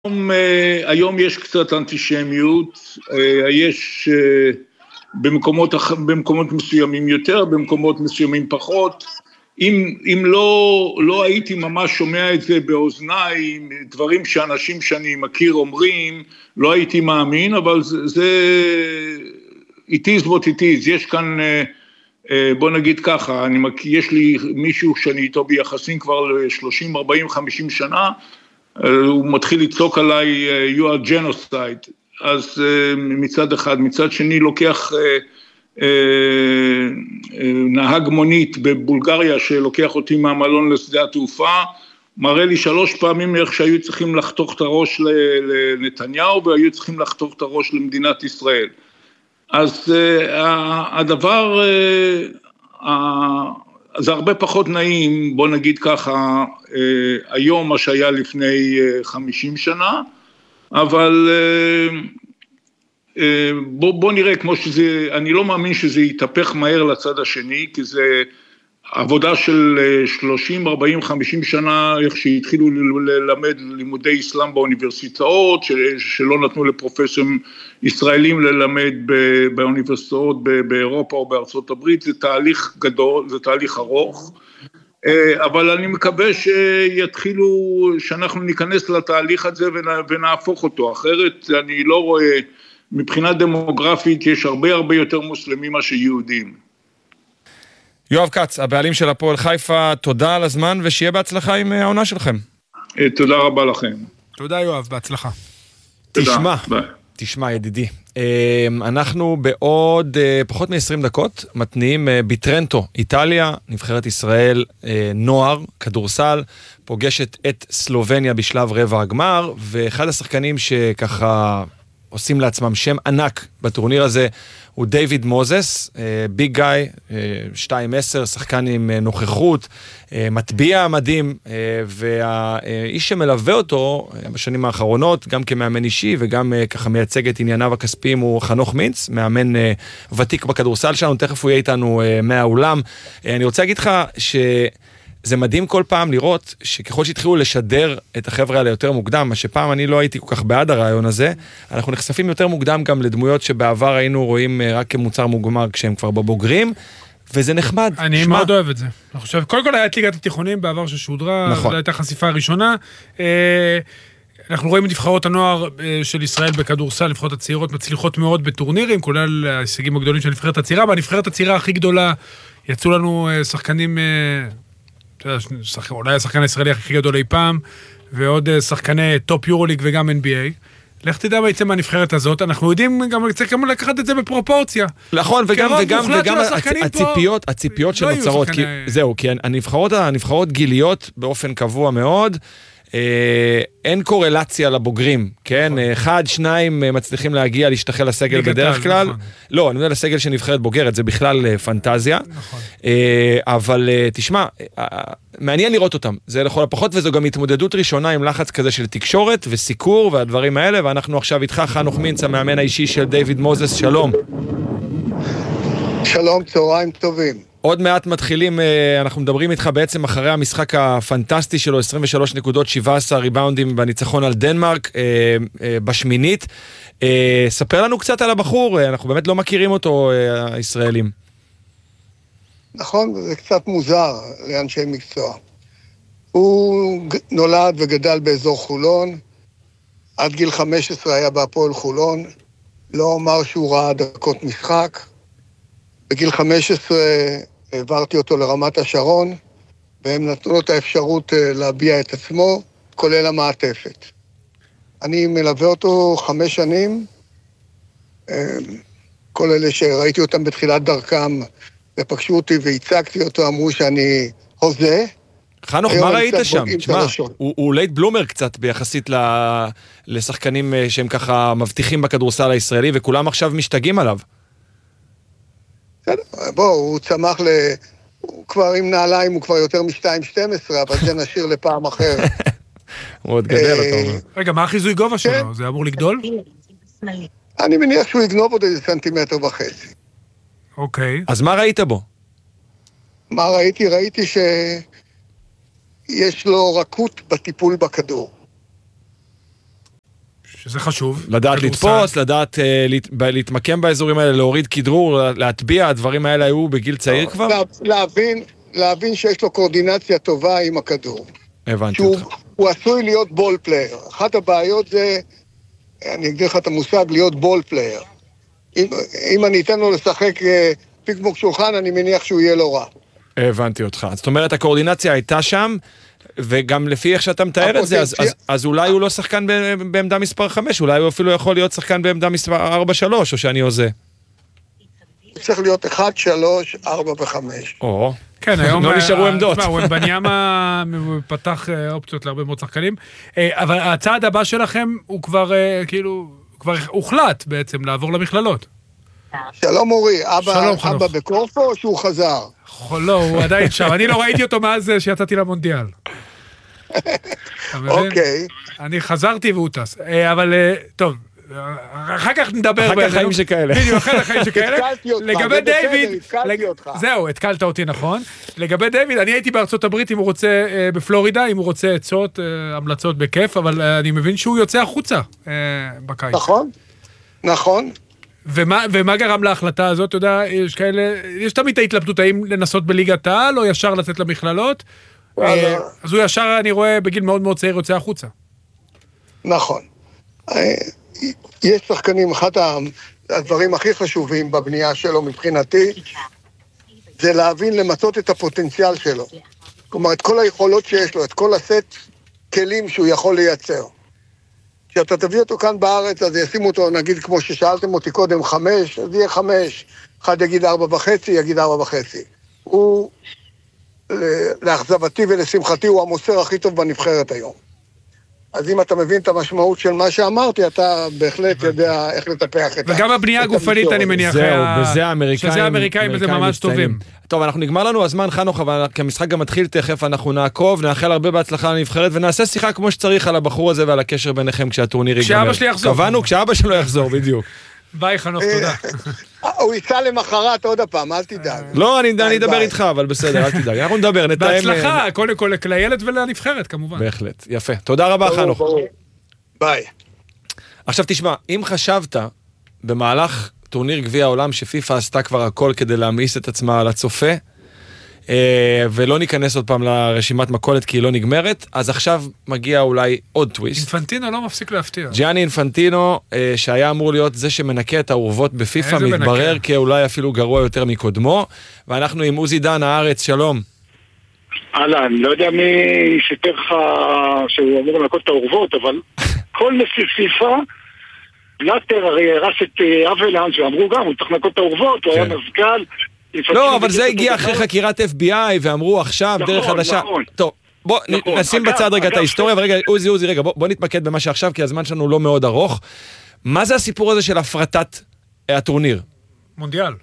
היום יש קצת אנטישמיות, יש במקומות מסוימים יותר, במקומות מסוימים פחות. אם לא הייתי ממש שומע את זה באוזניי, דברים שאנשים שאני מכיר אומרים, לא הייתי מאמין, אבל זה it is what it is. יש כאן, בוא נגיד ככה, יש לי מישהו שאני איתו ביחסים כבר 30, 40, 50 שנה, הוא מתחיל לצעוק עליי, you are genocide, אז מצד אחד, מצד שני לוקח נהג מונית בבולגריה שלוקח אותי מהמלון לשדה התעופה, מראה לי 3 פעמים איך שהיו צריכים לחתוך את הראש לנתניהו והיו צריכים לחתוך את הראש למדינת ישראל. אז הדבר, זה הרבה פחות נעים, בוא נגיד ככה, היום מה שהיה לפני 50 שנה, אבל בוא נראה כמו שזה, אני לא מאמין שזה יתהפך מהר לצד השני, כי זה עבודה של 30, 40, 50 שנה, איך שהתחילו ללמד לימודי אסלאם באוניברסיטאות, שלא נתנו לפרופסורים ישראלים ללמד באוניברסיטאות באירופה או בארצות הברית, זה תהליך גדול, זה תהליך ארוך, אבל אני מקווה שאנחנו ניכנס לתהליך הזה ונהפוך אותו, אחרת אני לא רואה, מבחינה דמוגרפית יש הרבה יותר מוסלמים מאשר יהודים. יואב כץ, הבעלים של הפועל חיפה, תודה על הזמן ושיהיה בהצלחה עם העונה שלכם. תודה רבה לכם. תודה יואב, בהצלחה. תשמע ידידי, אנחנו בעוד פחות מ-20 דקות מתניעים בטרנטו, איטליה, נבחרת ישראל, נוער, כדורסל, פוגשת את סלובניה בשלב רבע הגמר, ואחד השחקנים שככה עושים לעצמם שם ענק בטורניר הזה, הוא דיוויד מוזס, ביג גאי, 2-10, שחקן עם נוכחות, מטביע מדהים, והאיש שמלווה אותו בשנים האחרונות, גם כמאמן אישי וגם ככה מייצג את ענייניו הכספיים, הוא חנוך מינץ, מאמן ותיק בכדורסל שלנו, תכף הוא יהיה איתנו מהאולם. אני רוצה להגיד לך זה מדהים כל פעם לראות שככל שהתחילו לשדר את החבר'ה האלה יותר מוקדם, מה שפעם אני לא הייתי כל כך בעד הרעיון הזה, אנחנו נחשפים יותר מוקדם גם לדמויות שבעבר היינו רואים רק כמוצר מוגמר כשהם כבר בבוגרים, וזה נחמד. אני מאוד אוהב את זה. אני חושב, קודם כל היה את ליגת התיכונים בעבר ששודרה, נכון. זו הייתה חשיפה הראשונה. אנחנו רואים את נבחרות הנוער של ישראל בכדורסל, נבחרות הצעירות מצליחות מאוד בטורנירים, כולל ההישגים הגדולים של נבחרת הצעירה, והנבחרת הצעירה הכי גדולה, יצאו לנו שחקנים אולי השחקן הישראלי הכי גדול אי פעם, ועוד שחקני טופ יורוליג וגם NBA. לך תדע מה יצא מהנבחרת הזאת, אנחנו יודעים גם לקחת את זה בפרופורציה. נכון, וגם הציפיות שנוצרות, זהו, כי הנבחרות גיליות באופן קבוע מאוד, אין קורלציה לבוגרים, כן? 1, 2 מצליחים להגיע, להשתחל לסגל בדרך כלל. לא, אני יודע לסגל שנבחרת בוגרת, זה בכלל פנטזיה. אבל תשמע, מעניין לראות אותם. זה לכל הפחות, וזו גם התמודדות ראשונה עם לחץ כזה של תקשורת וסיקור והדברים האלה, ואנחנו עכשיו איתך, חנוך מינץ, המאמן האישי של דיוויד מוזס. שלום. שלום, צהריים טובים. עוד מעט מתחילים, אנחנו מדברים איתך בעצם אחרי המשחק הפנטסטי שלו, 23 נקודות, 17 ריבאונדים בניצחון על דנמרק, בשמינית. ספר לנו קצת על הבחור, אנחנו באמת לא מכירים אותו, הישראלים. נכון, זה קצת מוזר לאנשי מקצוע. הוא נולד וגדל באזור חולון, עד גיל 15 היה בהפועל חולון, לא אומר שהוא ראה דקות משחק, בגיל 15 העברתי אותו לרמת השרון, והם נתנו לו את האפשרות להביע את עצמו, כולל המעטפת. אני מלווה אותו 5 שנים, כל אלה שראיתי אותם בתחילת דרכם, ופגשו אותי והצגתי אותו, אמרו שאני הוזה. חנוך, מה ראית שם? תשמע, הוא לייט בלומר קצת ביחסית לשחקנים שהם ככה מבטיחים בכדורסל הישראלי, וכולם עכשיו משתגעים עליו. בוא, הוא צמח הוא כבר עם נעליים, הוא כבר יותר מ-2.12, אבל זה נשאיר לפעם אחרת. הוא עוד גדל אותו. רגע, מה החיזוי גובה שלו? זה אמור לגדול? אני מניח שהוא יגנוב עוד 1.5 סנטימטר. אוקיי. אז מה ראית בו? מה ראיתי? ראיתי שיש לו רכות בטיפול בכדור. שזה חשוב. לדעת לתפוס, לדעת להתמקם באזורים האלה, להוריד כדרור, להטביע, הדברים האלה היו בגיל צעיר כבר? להבין שיש לו קואורדינציה טובה עם הכדור. הבנתי אותך. הוא עשוי להיות בול פלייר. אחת הבעיות זה, אני אגדיר לך את המושג, להיות בול פלייר. אם אני אתן לו לשחק פיקמוק שולחן, אני מניח שהוא יהיה לא רע. הבנתי אותך. זאת אומרת, הקואורדינציה הייתה שם, וגם לפי איך שאתה מתאר את זה, אז אולי הוא לא שחקן בעמדה מספר 5, אולי הוא אפילו יכול להיות שחקן בעמדה מספר 4-3, או שאני עושה. צריך להיות 1, 3, 4 ו-5. או, כן, היום לא נשארו עמדות. הוא בניאמה פתח אופציות להרבה מאוד שחקנים, אבל הצעד הבא שלכם הוא כבר כבר הוחלט בעצם לעבור למכללות. שלום אורי, אבא בקורפו או שהוא חזר? לא, הוא עדיין שם, אני לא ראיתי אותו מאז שיצאתי למונדיאל. אוקיי. אני חזרתי והוא טס, אבל טוב, אחר כך נדבר. אחר כך חיים שכאלה. בדיוק, אחר כך חיים שכאלה. לגבי דיוויד, זהו, התקלת אותי נכון. לגבי דיוויד, אני הייתי בארצות הברית אם הוא רוצה בפלורידה, אם הוא רוצה עצות, המלצות בכיף, אבל אני מבין שהוא יוצא החוצה בקיץ. נכון. ומה גרם להחלטה הזאת? אתה יודע, יש תמיד ההתלבטות, האם לנסות בליגת העל, או ישר לצאת למכללות? אז הוא ישר, אני רואה, בגיל מאוד מאוד צעיר יוצא החוצה. נכון. יש שחקנים, אחד הדברים הכי חשובים בבנייה שלו מבחינתי, זה להבין למצות את הפוטנציאל שלו. כלומר, את כל היכולות שיש לו, את כל הסט כלים שהוא יכול לייצר. כשאתה תביא אותו כאן בארץ, אז ישימו אותו, נגיד, כמו ששאלתם אותי קודם, 5, אז יהיה 5. אחד יגיד 4.5, יגיד 4.5. הוא, לאכזבתי ולשמחתי, הוא המוסר הכי טוב בנבחרת היום. אז אם אתה מבין את המשמעות של מה שאמרתי, אתה בהחלט יודע איך לטפח את וגם הבנייה הגופנית, אני מניח, בזה האמריקאים בזה ממש טובים. טוב, אנחנו נגמר לנו הזמן, חנוך, אבל כמשחק גם מתחיל תכף, אנחנו נעקוב, נאחל הרבה בהצלחה לנבחרת, ונעשה שיחה כמו שצריך על הבחור הזה ועל הקשר ביניכם כשהטורניר ייגמר. כשאבא שלי יחזור. קבענו, כשאבא שלו יחזור, בדיוק. ביי חנוך, תודה. הוא ייסע למחרת עוד הפעם, אל תדאג. לא, אני אדבר איתך, אבל בסדר, אל תדאג. אנחנו נדבר, נתאם. בהצלחה, קודם כל לילד ולנבחרת, כמובן. בהחלט, יפה. תודה רבה, חנוך. ביי. עכשיו תשמע, אם חשבת במהלך טורניר גביע העולם שפיפה עשתה כבר הכל כדי להמאיס את עצמה על הצופה, ולא ניכנס עוד פעם לרשימת מכולת כי היא לא נגמרת, אז עכשיו מגיע אולי עוד טוויסט. אינפנטינו לא מפסיק להפתיע. ג'יאני אינפנטינו, שהיה אמור להיות זה שמנקה את האורוות בפיפה, מתברר כאולי אפילו גרוע יותר מקודמו, ואנחנו עם עוזי דן, הארץ, שלום. אהלן, לא יודע מי סיפר לך שהוא אמור לנקות את האורוות, אבל כל נשיא פיפה, בלאטר הרי הרס את אבלנד, שאמרו גם, הוא צריך לנקות את האורוות, הוא היה מזגל, לא, אבל זה הגיע אחרי חקירת FBI, ואמרו עכשיו דרך חדשה. טוב, בוא נשים בצד רגע את ההיסטוריה, ורגע, עוזי, רגע, בוא נתמקד במה שעכשיו, כי הזמן שלנו לא מאוד ארוך. מה זה הסיפור הזה של הפרטת הטורניר? מונדיאל.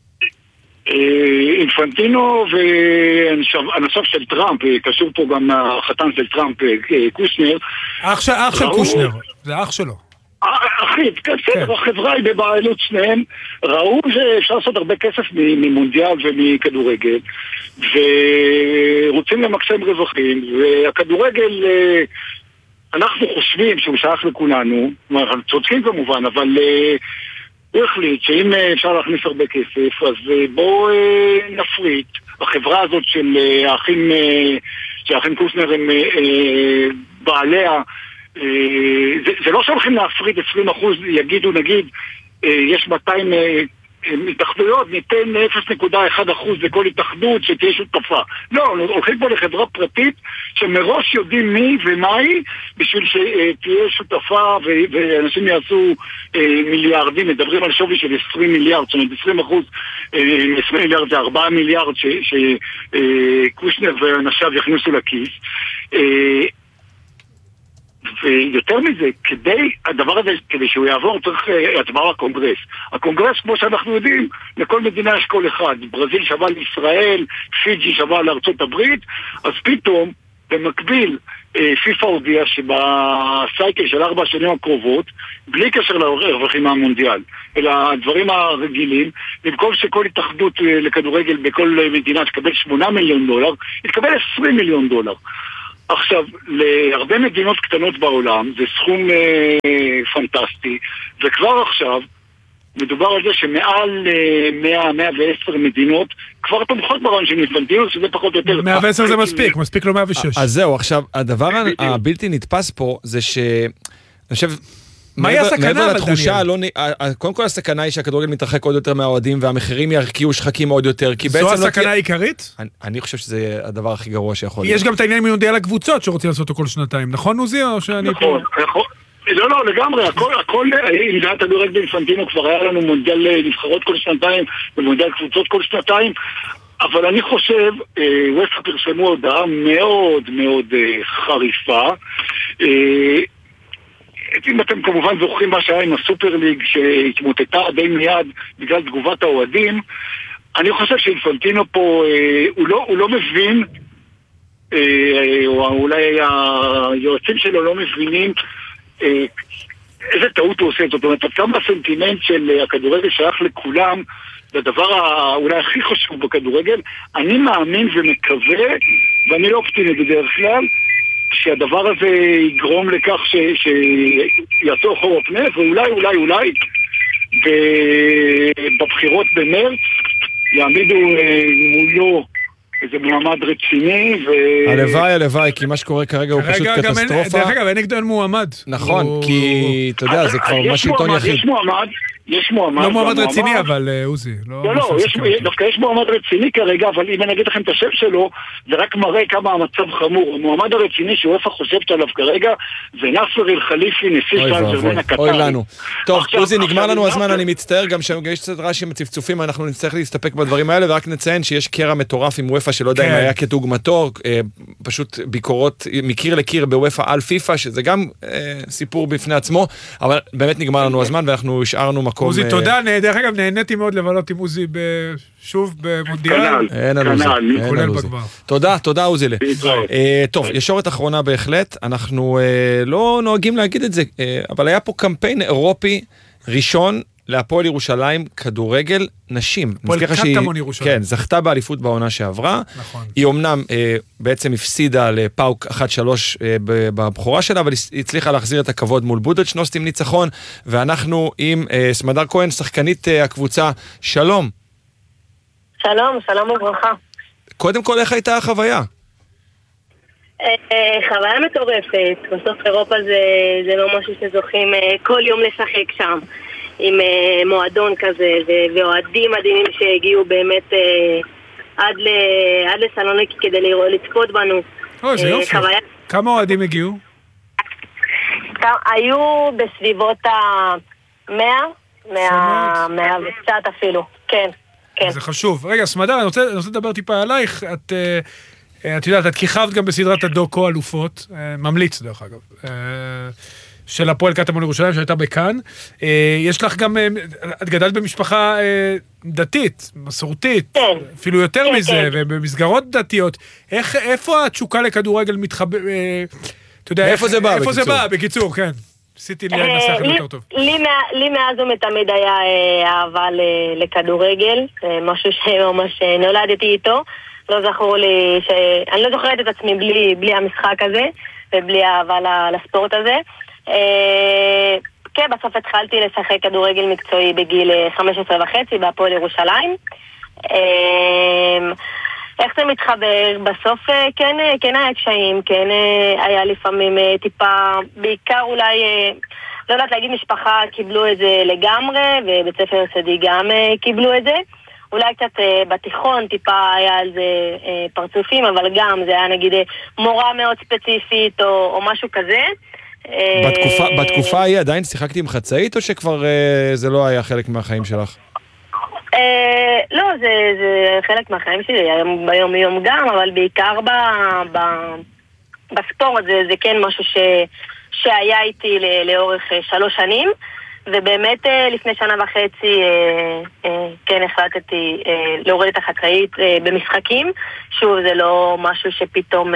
אינפנטינו ואנשיו של טראמפ, קשור פה גם החתן של טראמפ, קושנר. אח של קושנר, זה אח שלו. אחי, בסדר, החברה היא בבעלות שניהם, ראו שאפשר לעשות הרבה כסף ממונדיאל ומכדורגל, ורוצים למקסם רווחים, והכדורגל, אנחנו חושבים שהוא שייך לכולנו, צודקים כמובן, אבל הוא החליט שאם אפשר להכניס הרבה כסף, אז בואו נפריט. החברה הזאת של האחים קושנר הם בעליה, זה לא שהולכים להפריד 20%, יגידו נגיד יש 200 התאחדויות, ניתן 0.1% לכל התאחדות שתהיה שותפה. לא, הולכים פה לחברה פרטית שמראש יודעים מי ומה היא בשביל שתהיה שותפה ואנשים יעשו מיליארדים, מדברים על שווי של 20 מיליארד, זאת אומרת 20%, 20 מיליארד זה 4 מיליארד שקושנר ואנשיו יכניסו לכיס. ויותר מזה, הדבר הזה, כדי שהוא יעבור, צריך הצבעה לקונגרס. הקונגרס, כמו שאנחנו יודעים, לכל מדינה יש כל אחד. ברזיל שווה לישראל, פיג'י שווה לארצות הברית, אז פתאום, במקביל, פיפה הודיע שבסייקל של 4 השנים הקרובות, בלי קשר לרווחים מהמונדיאל, אלא הדברים הרגילים, במקום שכל התאחדות לכדורגל בכל מדינה תקבל $8 מיליון, תקבל $20 מיליון. עכשיו, להרבה מדינות קטנות בעולם זה סכום פנטסטי, וכבר עכשיו מדובר על זה שמעל 110 מדינות כבר תומכות ברעיון של אינפנטינו, שזה פחות או יותר... 110 זה מספיק לו 106. אז זהו, עכשיו, הדבר הבלתי נתפס פה זה ש... אני חושב... מהי הסכנה? מעבר לתחושה, קודם כל הסכנה היא שהכדורגל מתרחק עוד יותר מהאוהדים, והמחירים ירקיעו שחקים עוד יותר, כי בעצם... זו הסכנה העיקרית? אני חושב שזה הדבר הכי גרוע שיכול להיות. יש גם את העניין מונדיאל הקבוצות שרוצים לעשות אותו כל שנתיים, נכון עוזי? נכון. לא, לגמרי, הכל, אם זה היה תלוי רק באינפנטינו, כבר היה לנו מונדיאל נבחרות כל שנתיים, ומונדיאל קבוצות כל שנתיים, אבל אני חושב, וופא פרסמו הודעה מאוד מאוד חריפה, אם אתם כמובן זוכרים מה שהיה עם הסופר ליג שהתמוטטה די מיד בגלל תגובת האוהדים, אני חושב שאינפנטינו פה, הוא לא מבין, או אולי היועצים שלו לא מבינים איזה טעות הוא עושה. זאת אומרת, כמה הסנטימנט של הכדורגל שייך לכולם, זה הדבר אולי הכי חשוב בכדורגל. אני מאמין ומקווה, ואני לא אופטימי בדרך כלל, שהדבר הזה יגרום לכך שיעשו חור פנה, ואולי בבחירות במרץ יעמידו מולו איזה מועמד רציני הלוואי, כי מה שקורה כרגע הוא פשוט קטסטרופה. דרך אגב, אין נגדו מועמד. נכון, כי אתה יודע, זה כבר מה שלטון יחיד. יש מועמד. לא מועמד רציני, אבל עוזי. לא, דווקא יש מועמד רציני כרגע, אבל אם אני אגיד לכם את השם שלו, זה רק מראה כמה המצב חמור. המועמד הרציני שוופא חושבת עליו כרגע, זה נאסר אל-חליפי, נשיא סן ז'רמן הקטרי. אוי לנו. טוב, עוזי, נגמר לנו הזמן, אני מצטער גם שיש קצת רעש עם הצפצופים, אנחנו נצטרך להסתפק בדברים האלה, ורק נציין שיש קרע מטורף עם וופא שלא יודע אם היה כדוגמתו, פשוט ביקורות מקיר לקיר בוופא על פיפא, שזה גם סיפור בפני עצמו, אבל באמת נגמר לנו הזמן, ואנחנו השארנו מקום... עוזי, תודה, דרך אגב, נהניתי מאוד לבלות עם עוזי שוב במונדיאל. אין על עוזי. תודה עוזי. טוב, ישורת אחרונה בהחלט, אנחנו לא נוהגים להגיד את זה, אבל היה פה קמפיין אירופי ראשון להפועל ירושלים כדורגל נשים. הפועל קטמון ירושלים. כן, זכתה באליפות בעונה שעברה. נכון. היא אומנם בעצם הפסידה לפאוק 1-3 בבחורה שלה, אבל היא הצליחה להחזיר את הכבוד מול בודדשנוסט עם ניצחון, ואנחנו עם סמדר כהן, שחקנית הקבוצה. שלום. שלום וברכה. קודם כל, איך הייתה החוויה? חוויה מטורפת. בסוף אירופה זה לא משהו שזוכים כל יום לשחק שם. עם מועדון כזה, ואוהדים מדהימים שהגיעו באמת עד לסלוניקי כדי לצפות בנו. זה יופי. כמה אוהדים הגיעו? היו בסביבות 100 וקצת אפילו, כן. זה חשוב. רגע, סמדר, אני רוצה לדבר טיפה עלייך. את יודעת, את כיכבת גם בסדרת הדוקו אלופות, ממליץ דרך אגב. של הפועל קטמון ירושלים שהייתה בכאן. יש לך גם, את גדלת במשפחה דתית, מסורתית, אפילו יותר מזה, ובמסגרות דתיות. איפה התשוקה לכדורגל מתחבא, אתה יודע, איפה זה בא? איפה זה בא, בקיצור, כן. עשיתי לנסח את זה יותר טוב. לי מאז ומתמיד היה אהבה לכדורגל, משהו שממש נולדתי איתו. לא זכור לי, אני לא זוכרת את עצמי בלי המשחק הזה, ובלי אהבה לספורט הזה. כן, בסוף התחלתי לשחק כדורגל מקצועי בגיל 15.5 בהפועל ירושלים. איך זה מתחבר? בסוף כן היה קשיים, כן היה לפעמים טיפה, בעיקר אולי, לא יודעת להגיד משפחה קיבלו את זה לגמרי, ובית ספר יסודי גם קיבלו את זה. אולי קצת בתיכון טיפה היה על זה פרצופים, אבל גם זה היה נגיד מורה מאוד ספציפית או משהו כזה. בתקופה ההיא עדיין שיחקתי עם חצאית, או שכבר זה לא היה חלק מהחיים שלך? לא, זה חלק מהחיים שלי, ביום יום גם, אבל בעיקר בספורט זה כן משהו שהיה איתי לאורך 3 שנים, ובאמת לפני 1.5 כן החלטתי להוריד את החצאית במשחקים. שוב, זה לא משהו שפתאום...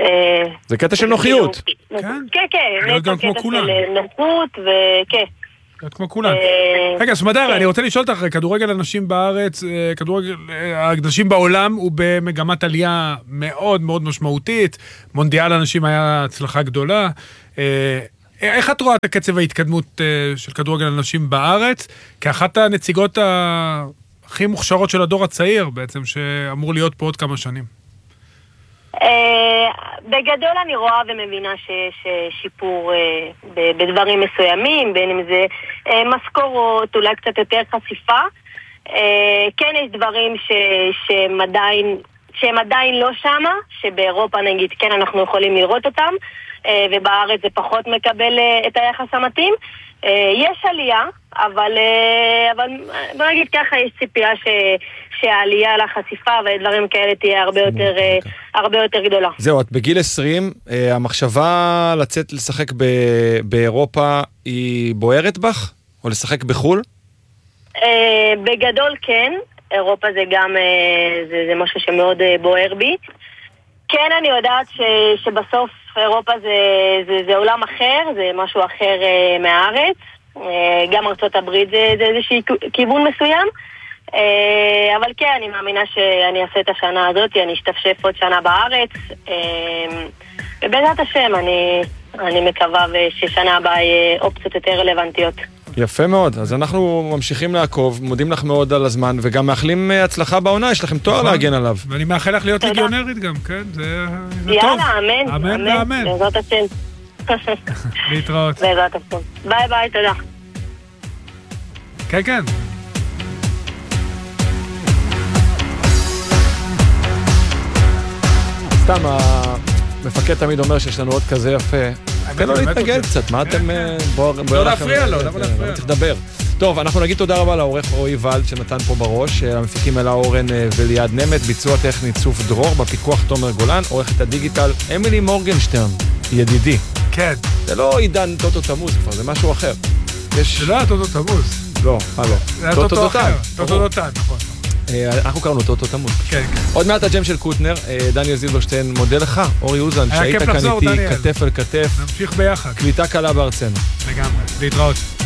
זה קטע של נוחיות. כן, נטו קטע של נוחות, וכן. כמו כולן. רגע, סמדר, אני רוצה לשאול אותך, כדורגל הנשים בארץ, כדורגל הנשים בעולם הוא במגמת עלייה מאוד מאוד משמעותית, מונדיאל הנשים היה הצלחה גדולה. איך את רואה את הקצב ההתקדמות של כדורגל הנשים בארץ, כאחת הנציגות הכי מוכשרות של הדור הצעיר בעצם, שאמור להיות פה עוד כמה שנים? בגדול אני רואה ומבינה שיש שיפור בדברים מסוימים, בין אם זה משכורות, אולי קצת יותר חשיפה. כן יש דברים שהם עדיין לא שמה, שבאירופה נגיד כן אנחנו יכולים לראות אותם, ובארץ זה פחות מקבל את היחס המתאים. יש עלייה, אבל בוא נגיד ככה, יש ציפייה שהעלייה לחשיפה ודברים כאלה תהיה הרבה יותר גדולה. זהו, את בגיל 20, המחשבה לצאת לשחק באירופה היא בוערת בך? או לשחק בחול? בגדול כן, אירופה זה גם, זה משהו שמאוד בוער בי. כן, אני יודעת שבסוף אירופה זה עולם אחר, זה משהו אחר מהארץ. גם ארצות הברית זה איזשהו כיוון מסוים. אבל כן, אני מאמינה שאני אעשה את השנה הזאת, אני אשתפשף עוד שנה בארץ. ובעזרת השם, אני מקווה ששנה הבאה יהיה אופציות יותר רלוונטיות. יפה מאוד, אז אנחנו ממשיכים לעקוב, מודים לך מאוד על הזמן, וגם מאחלים הצלחה בעונה, יש לכם תואר להגן עליו. ואני מאחל לך להיות ליגיונרית גם, כן? זה טוב. יאללה, אמן. אמן ואמן. בעזרת השם. להתראות. בעזרת השם. ביי ביי, תודה. כן, כן. סתם, המפקד תמיד אומר שיש לנו עוד כזה יפה. תן לו להתנגד קצת, מה אתם... לא להפריע לו, למה להפריע לו? צריך לדבר. טוב, אנחנו נגיד תודה רבה לעורך רועי ולד שנתן פה בראש, המפיקים אלה אורן וליעד נמת, ביצוע טכני צוף דרור, בפיקוח תומר גולן, עורכת הדיגיטל אמילי מורגנשטרן, ידידי. כן. זה לא עידן טוטו תמוז כבר, זה משהו אחר. זה לא היה טוטו תמוז. לא, לא. זה היה טוטו אחר. טוטו דותן, נכון. אנחנו קראנו טוטו תמוז. כן, כן. עוד מעט הג'ם של קוטנר, דניאל זילברשטיין מודה לך, אורי אוזן, שהיית כאן איתי, כתף אל כתף. נמשיך ביחד. קליטה קלה בארצנו. לגמרי, להתראות.